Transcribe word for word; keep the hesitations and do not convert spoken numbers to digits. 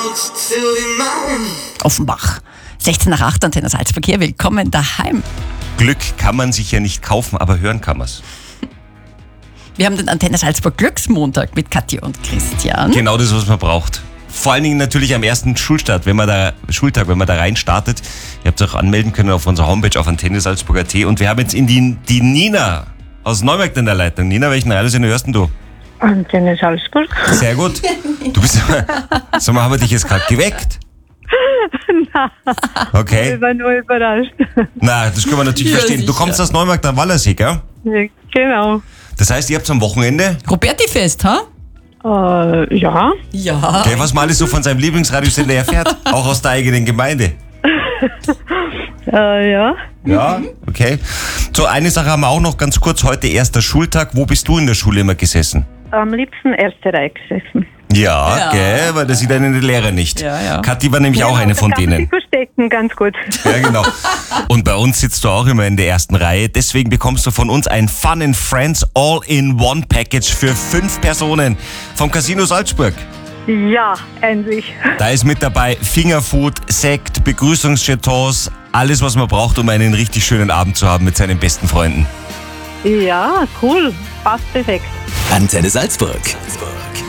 Offenbach. sechzehn nach acht, Antenne Salzburg hier. Willkommen daheim. Glück kann man sich ja nicht kaufen, aber hören kann man's. Wir haben den Antenne Salzburg Glücksmontag mit Kathi und Christian. Genau das, was man braucht. Vor allen Dingen natürlich am ersten Schulstart, wenn man da, Schultag, wenn man da rein startet. Ihr habt es auch anmelden können auf unserer Homepage auf antenne salzburg punkt at. Und wir haben jetzt in die, die Nina aus Neumarkt in der Leitung. Nina, welchen Radiosender hörst denn du? Antenne Salzburg. Sehr gut. Du bist, sag mal, haben wir dich jetzt gerade geweckt? Nein, Okay. ich war nur überrascht. Na, das können wir natürlich Ja, verstehen. Du sicher. kommst aus Neumarkt am Wallersee, gell? Ja, genau. Das heißt, ihr habt am Wochenende, Roberti-Fest, ha? Äh, ja. Ja. gell, was man alles so von seinem Lieblingsradiosender erfährt, auch aus der eigenen Gemeinde. Äh, ja. Ja, okay. So, eine Sache haben wir auch noch ganz kurz. Heute erster Schultag. Wo bist du in der Schule immer gesessen? Am liebsten erste Reihe gesessen. Ja, Ja. gell, weil da sieht einen die Lehrer nicht. Ja, ja. Kathi war nämlich auch eine von da kann man denen. sich verstecken, ganz gut. Ja, genau. Und bei uns sitzt du auch immer in der ersten Reihe. Deswegen bekommst du von uns ein Fun and Friends All-in-One-Package für fünf Personen vom Casino Salzburg. Ja, endlich. Da ist mit dabei Fingerfood, Sekt, Begrüßungsjetons, alles, was man braucht, um einen richtig schönen Abend zu haben mit seinen besten Freunden. Ja, cool. Passt perfekt. Antenne Salzburg.